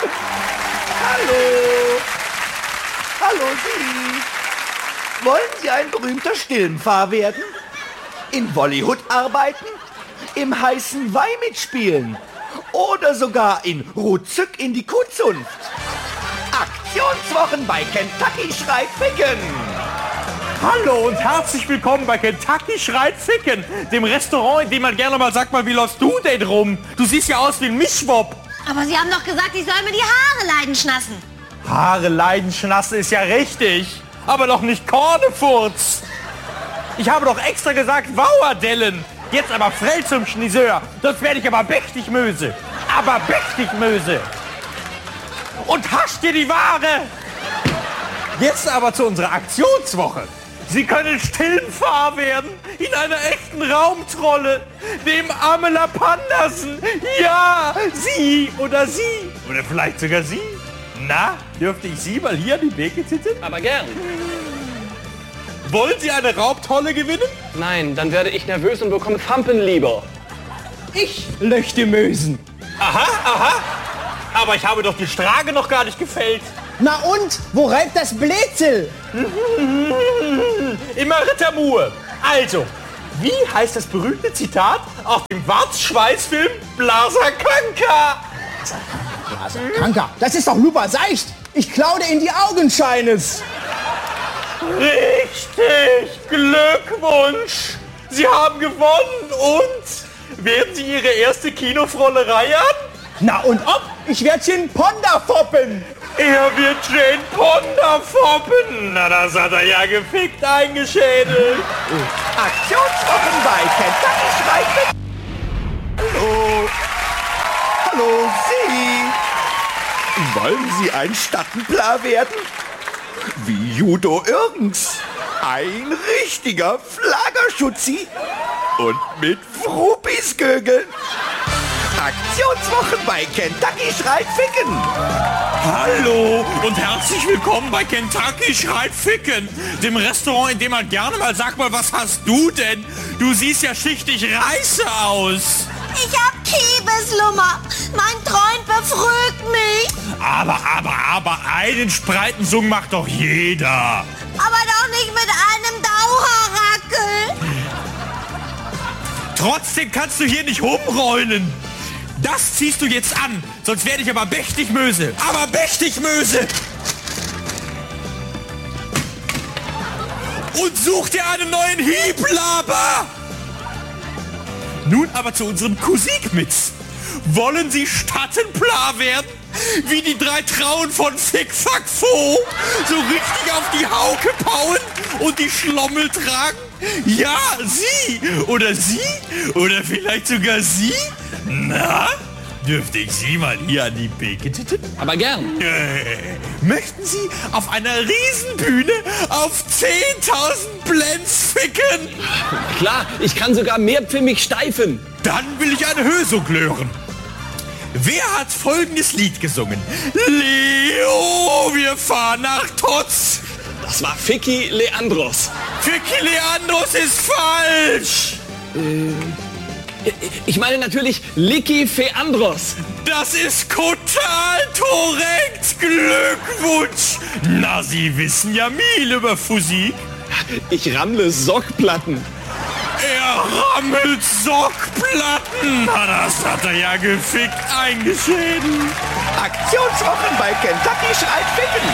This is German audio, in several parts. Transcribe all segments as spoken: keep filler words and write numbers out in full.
Hallo. Hallo Sie. Wollen Sie ein berühmter Stillenpfarr werden? In Wollyhood arbeiten? Im heißen Weih mitspielen? Oder sogar in Rutzück in die Kuhzunft? Aktionswochen bei Kentucky Schreit Ficken. Hallo und herzlich willkommen bei Kentucky Schreit Ficken, dem Restaurant, in dem man gerne mal sagt, mal, wie läufst du denn rum? Du siehst ja aus wie ein Mischwob. Aber Sie haben doch gesagt, ich soll mir die Haare leidenschnassen. Haare leidenschnassen ist ja richtig, aber doch nicht Kornefurz. Ich habe doch extra gesagt Wauerdellen. Jetzt aber frell zum Schniseur, sonst werde ich aber mächtig Möse. Aber mächtig Möse. Und hasch dir die Ware. Jetzt aber zu unserer Aktionswoche. Sie können Stillenpfarr werden in einer echten Raumtrolle, dem Amela Pandersen. Ja, Sie oder Sie. Oder vielleicht sogar Sie. Na, dürfte ich Sie mal hier an die Beke sitzen? Aber gern. Wollen Sie eine Raubtrolle gewinnen? Nein, dann werde ich nervös und bekomme Fampen lieber. Ich löchte Mösen. Aha, aha. Aber ich habe doch die Strage noch gar nicht gefällt. Na und? Wo reibt das Bläzel? Immer Rittermur. Also, wie heißt das berühmte Zitat aus dem Warzschweißfilm Blaser Kanka? Blaser Kanka? Das ist doch Lupa Seicht. Ich klaue dir in die Augenscheines. Richtig! Glückwunsch! Sie haben gewonnen und werden Sie Ihre erste Kinofrollerei an? Na und ob? Ich werde Jane Ponda foppen. Er wird Jane Ponda foppen. Na, das hat er ja gefickt eingeschädelt. Aktionswochen bei Kentucky Schreit Ficken. Hallo. Hallo Sie. Wollen Sie ein Stadtplar werden? Wie Judo Irgens. Ein richtiger Flaggerschutzi. Und mit Fruppisgögeln. Aktionswochen bei Kentucky Schreit Ficken. Hallo und herzlich willkommen bei Kentucky Schreit Ficken, dem Restaurant, in dem man gerne mal sagt, mal, was hast du denn? Du siehst ja schichtig reiße aus. Ich hab Kiebeslummer. Mein Freund befrügt mich. Aber, aber, aber, einen Spreitensung macht doch jeder. Aber doch nicht mit einem Dauerrackel. Trotzdem kannst du hier nicht rumrollen. Das ziehst du jetzt an, sonst werde ich aber mächtig Möse. Aber mächtig Möse. Und such dir einen neuen Hieblaber. Nun aber zu unserem Kusikmitz. Wollen Sie Stadtenplar werden? Wie die drei Trauen von Fick-Fack-Fo? So richtig auf die Hauke pauen und die Schlommel tragen? Ja, Sie! Oder Sie? Oder vielleicht sogar Sie? Na? Dürfte ich Sie mal hier an die Beke titten? Aber gern. Äh, möchten Sie auf einer Riesenbühne auf zehntausend Blends ficken? Klar, ich kann sogar mehrpfimmig steifen. Dann will ich eine Hösung hören. Wer hat folgendes Lied gesungen? Leo, wir fahren nach Totz. Das war Ficky Leandros. Ficky Leandros ist falsch. Ich meine natürlich Licky Feandros. Das ist total korrekt. Glückwunsch. Na, Sie wissen ja viel über Physik. Ich rammle Sockplatten. Er rammelt Sockplatten. Na, das hat er ja gefickt eingeschädelt. Aktionswochen bei Kentucky Schreit Ficken.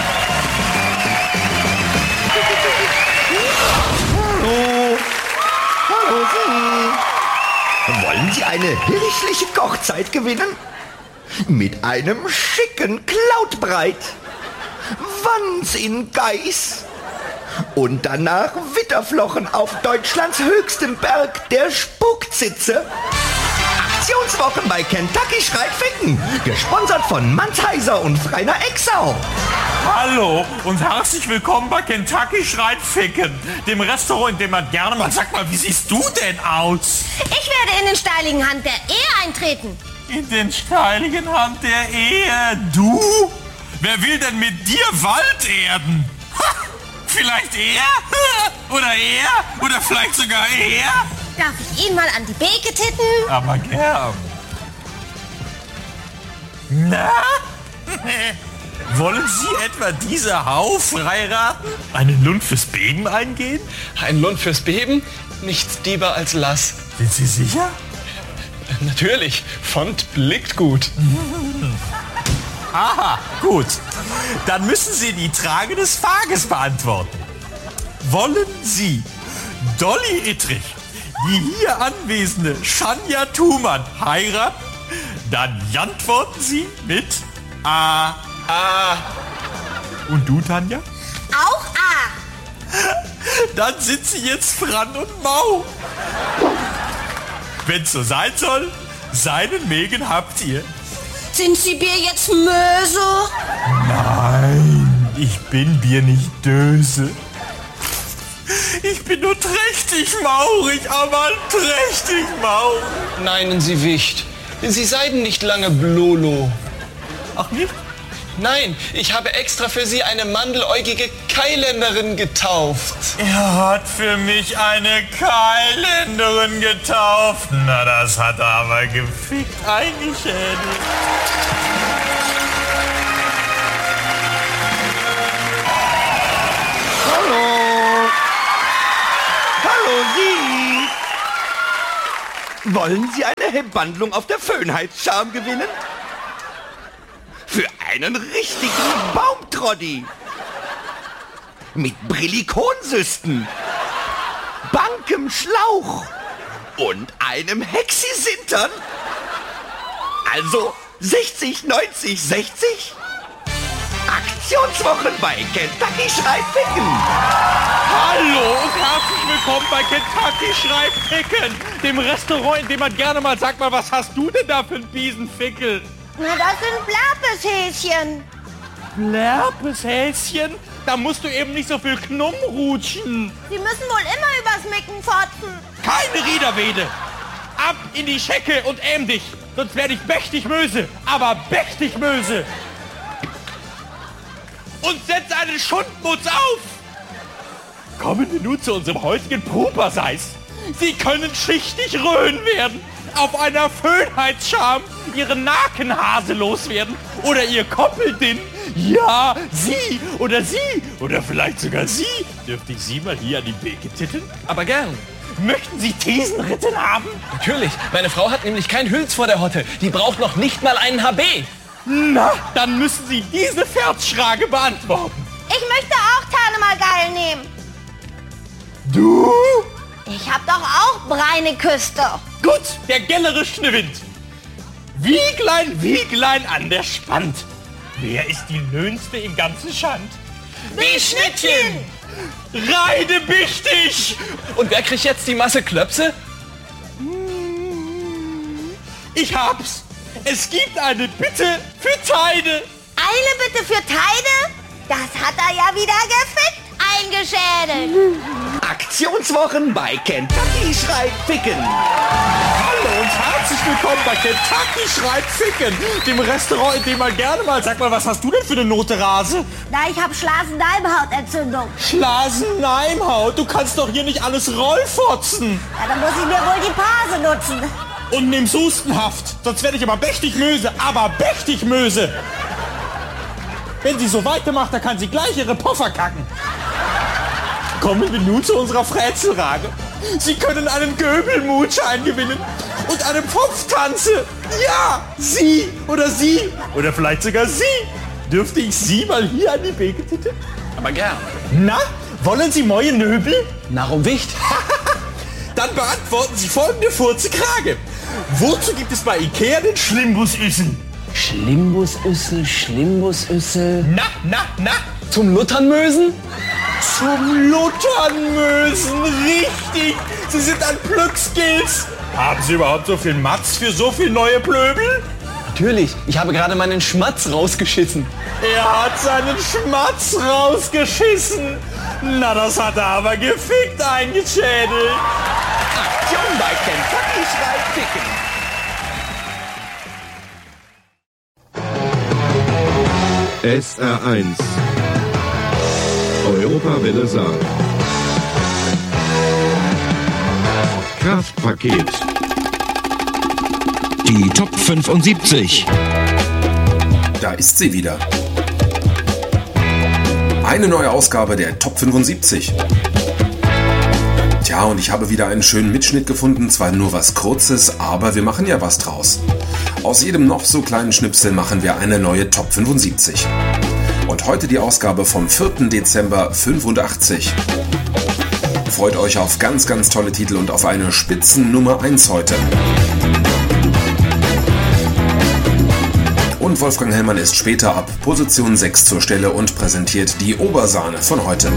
Hallo. Hallo Sie. Wollen Sie eine hirschliche Kochzeit gewinnen? Mit einem schicken Klautbreit. Wans in Geiß. Und danach Witterflochen auf Deutschlands höchstem Berg, der Spuckzitze. Aktionswochen bei Kentucky Schreit Ficken. Gesponsert von Mannsheiser und Freiner Exau. Hallo und herzlich willkommen bei Kentucky Schreit Ficken, dem Restaurant, in dem man gerne mal sagt, mal, wie siehst du denn aus? Ich werde in den steiligen Hand der Ehe eintreten. In den steiligen Hand der Ehe? Du? Wer will denn mit dir Wald erden? Ha, vielleicht er? Oder er? Oder vielleicht sogar er? Darf ich ihn mal an die Beke titten? Aber gern. Na? Wollen Sie etwa diese Haufen heiraten? Einen Lund fürs Beben eingehen? Ein Lund fürs Beben? Nichts lieber als Lass. Sind Sie sicher? Natürlich, Font blickt gut. Aha, gut. Dann müssen Sie die Frage des Tages beantworten. Wollen Sie Dolly Ittrich, die hier anwesende Shania Thumann, heiraten? Dann antworten Sie mit A. Ah, Und du, Tanja? Auch A. Dann sind Sie jetzt Fran und Mau. Wenn's so sein soll, seinen Mägen habt ihr. Sind Sie Bier jetzt Möse? Nein, ich bin Bier nicht Döse. Ich bin nur trächtig maurig, aber trächtig maurig. neinen Sie Wicht. Sie seien nicht lange Blolo. Ach nicht? Nein, ich habe extra für Sie eine mandeläugige Kailänderin getauft. Er hat für mich eine Kailänderin getauft. Na, das hat er aber gefickt eingeschädelt. Hallo! Hallo, Sie! Wollen Sie eine Hebandlung auf der Schönheitscharme gewinnen? Für einen richtigen Baumtroddi! Mit Brillikonsüsten, bankem Schlauch und einem Hexisintern? Also sechzig, neunzig, sechzig? Aktionswochen bei Kentucky Schreit Ficken! Hallo und herzlich willkommen bei Kentucky Schreit Ficken, dem Restaurant, in dem man gerne mal sagt, mal, was hast du denn da für einen Biesenfickel? Na, das sind Blapeshäschen. Blärpeshäschen? Da musst du eben nicht so viel Knumm rutschen. Sie müssen wohl immer übers Micken fotzen. Keine Riederwede. Ab in die Schecke und ähm dich, sonst werde ich mächtig böse, aber mächtig böse. Und setz einen Schundmutz auf. Kommen wir nun zu unserem heutigen Puperseis. Sie können schichtig röhen werden, auf einer Schönheitsscham ihren Nakenhase loswerden oder ihr Koppeldinn. Ja, Sie oder Sie oder vielleicht sogar Sie. Dürfte ich Sie mal hier an die Beke titten? Aber gern. Möchten Sie Thesenritten haben? Natürlich, meine Frau hat nämlich kein Hülz vor der Hotte. Die braucht noch nicht mal einen H B. Na, dann müssen Sie diese Pferdschrage beantworten. Ich möchte auch Tarnemalgeil nehmen. Du? Ich hab doch auch breine Küste. Gut, der gellerischne Wind. Wieglein, Wieglein an der Spand. Wer ist die Löhnste im ganzen Schand? Wie Schnittchen. Reide bichtig! Und wer kriegt jetzt die Masse Klöpse? Ich hab's. Es gibt eine Bitte für Teide. Eine Bitte für Teide? Das hat er ja wieder gefickt eingeschädelt. Aktionswochen bei Kentucky Schreit Ficken! Hallo und herzlich willkommen bei Kentucky Schreit Ficken, dem Restaurant, in dem man gerne mal, sag mal, was hast du denn für eine Note Rase? Na, ich hab Schlasenleimhautentzündung. Schlasenleimhaut, du kannst doch hier nicht alles rollfotzen. Ja, dann muss ich mir wohl die Pase nutzen. Und nimm's Hustenhaft, sonst werde ich aber mächtig Möse, aber mächtig Möse. Wenn sie so weitermacht, dann kann sie gleich ihre Poffer kacken. Kommen wir nun zu unserer Frätzelrage. Sie können einen Göbelmutschein gewinnen und eine Pfropftanze. Ja, Sie oder Sie oder vielleicht sogar Sie. Dürfte ich Sie mal hier an die Beke titten? Aber gern. Na, wollen Sie neue Nöbel? Narum Wicht? Dann beantworten Sie folgende Furzkrage. Wozu gibt es bei Ikea den Schlimbusüssel? Schlimbusüssel, Schlimbusüssel. Na, na, na. Zum Luthernmösen? Zum Luthernmösen, richtig. Sie sind ein Plücksgilz. Haben Sie überhaupt so viel Matz für so viel neue Plöbel? Natürlich, ich habe gerade meinen Schmatz rausgeschissen. Er hat seinen Schmatz rausgeschissen. Na, das hat er aber gefickt eingeschädelt. Aktion bei Kentucky Schreit Ficken! S R eins Europawelle Saar. Kraftpaket. Die Top fünfundsiebzig. da ist sie wieder. Eine neue Ausgabe der Top fünfundsiebzig. Tja, und ich habe wieder einen schönen Mitschnitt gefunden, zwar nur was Kurzes, aber wir machen ja was draus. Aus jedem noch so kleinen Schnipsel machen wir eine neue Top fünfundsiebzig. Und heute die Ausgabe vom vierten Dezember fünfundachtzig. Freut euch auf ganz, ganz tolle Titel und auf eine Spitzen Nummer eins heute. Und Wolfgang Hellmann ist später ab Position sechs zur Stelle und präsentiert die Obersahne von heute.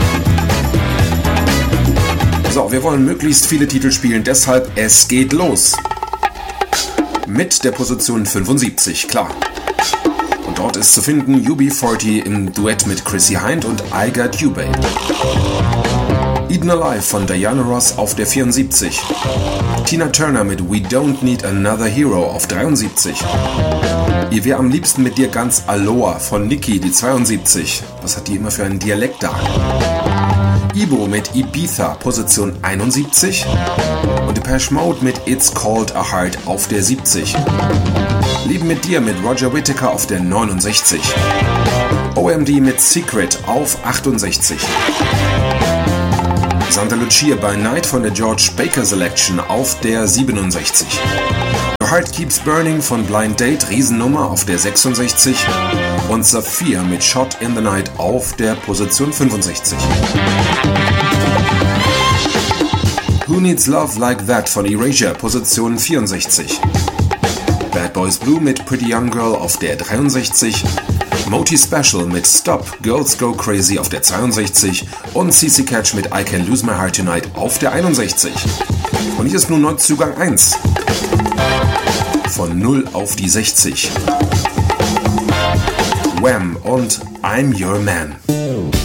So, wir wollen möglichst viele Titel spielen, deshalb es geht los. Mit der Position fünfundsiebzig, klar. Und dort ist zu finden U B vierzig im Duett mit Chrissy Hind und I Got You Babe. Eaten Alive von Diana Ross auf der vierundsiebzig. Tina Turner mit We Don't Need Another Hero auf dreiundsiebzig. Ihr wär am liebsten mit dir ganz Aloha von Nicki, die zweiundsiebzig. Was hat die immer für einen Dialekt da? Ibo mit Ibiza, Position einundsiebzig. Und Depeche Mode mit It's Called a Heart auf der siebzig. Leben mit dir mit Roger Whittaker auf der neunundsechzig. O M D mit Secret auf achtundsechzig. Santa Lucia by Night von der George Baker Selection auf der siebenundsechzig. Your Heart Keeps Burning von Blind Date, Riesennummer auf der sechsundsechzig. Und Saphir mit Shot in the Night auf der Position fünfundsechzig. Who Needs Love Like That von Erasure, Position vierundsechzig. Bad Boys Blue mit Pretty Young Girl auf der dreiundsechzig. Moti Special mit Stop, Girls Go Crazy auf der zweiundsechzig und C C Catch mit I Can Lose My Heart Tonight auf der einundsechzig. Und hier ist nun Neuzugang eins. Von null auf die sechzig. Wham und I'm Your Man.